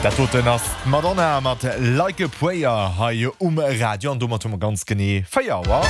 Dat toten ass Madonna mat Like a Prayer ha je Radio an dummer ganz gené Feierwer.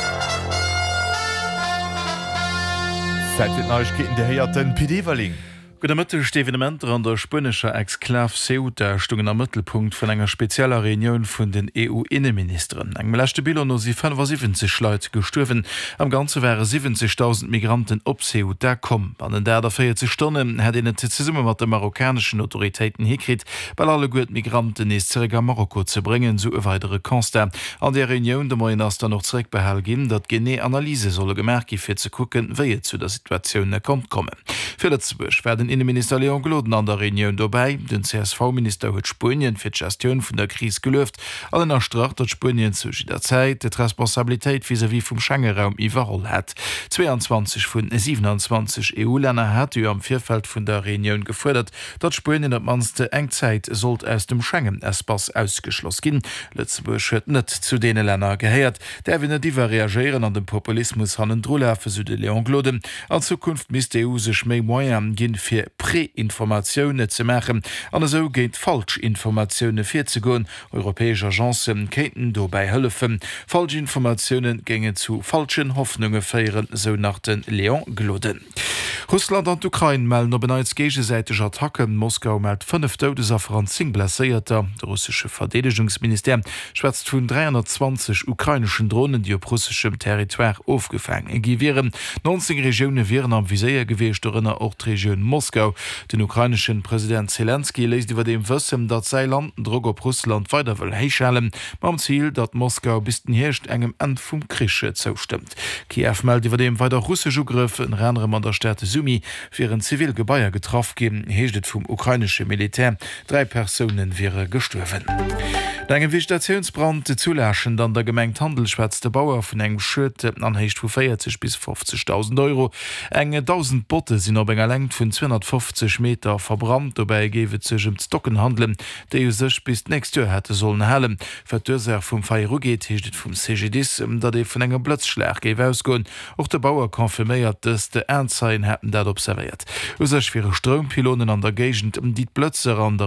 Seit neich geten de heierten PD-Verling. Der Mëttelstevenement an der spënnescher Exklav Ceuta stungen am Mëttelpunkt vun enger spezieller Reunion vun den EU-Innenministeren. Eng melächte Bilder no si 75 Leiit gestuerwen. Am ganze wäre 70.000 Migranten op Ceuta kom. An den der 40 Stunden hat en Summe mat de marokkanischen Autoritäten hekrit, weil alle gut Migranten is zurück an Marokko ze bringen, so e weitere Konster. An der Reunion de Moien ass da noch zurück behel gin, dat gené Analyse solle gemerki fir ze kucken, wéi zu der Situation kommt kommen. Für Lützeburg werden Innenminister Leon Gloden an der Reunion dabei. Den CSV-Minister huet Spurien fir d'Gestion vun der Krise gelöft. Allen erstracht, dat Spurien zu der Zeit et Responsabilitéit vis-à-vis vum Schengen-Raum iwwerall hat. 22 vun 27 EU-Länder hat am Vierfeld vun der Reunion gefordert, dat Spurien op manste Engzeit sollt aus dem Schengen-Espace ausgeschloss gin. Lützeburg huet net zu dee Länder geheiert. Der wenn diwer reagieren an den Populismus hannen Drläfe Süde Leon Gloden. An Zukunft mis EU sech méi Moien ginn fir Präinformationune ze machen, an so géint Falschinformationune fir ze goen. Europäesche Agenzen keten dobei hëllefen. Falschinformationune gänge zu falschen Hoffnunge féieren, so nach den Leon Gloden. Russland an Ukraine melden op beneits gegesäiteg Attacken. Moskau meldt 5 Todesopfer an 10 Blesséierter. De russische Verdedigungsminister schwätzt vun 320 ukrainischen Drohnen, die op russsischem Territoire aufgefangen giieren. 19 Regionen wären am Viséier geweest dorinnner auch Region Moskau. Den ukrainischen Präsident Zelensky leist iwwer dem wëssen, dat sei Land Drog op Russland weiter will heichalen, beim Ziel, dat Moskau bis den Hircht engem End vum Krische zustimmt. Kiew meldet iwwer dem weiter russische Griff in Rennerem an der Städte Sumi fir een Zivilgebaier getroffen geben, heeschtet vum ukrainische Militär. 3 Personen wäre gestorven. Engem Vegetationsbrand zuläschen, dann der gemengt Handelsschwätzte Bauer vun eng Schëtte anhecht vu 40 bis 50.000 Euro. Enge 1000 Botte sind op enger Längt vun 250 Meter verbrannt, dobei gewe zegem Stocken handeln, déi sech bis näst Jahr hätte sollen hellen. Vertürser vum Feiruget heeschtet vum CGDis, dat de vun enger Blötzschlag gewe ausgoen. Och der Bauer konfirméiert, dats de Ernstzeien hätten dat observiert. Usech fir Strompylonen an der Gegend dit Blötzer an der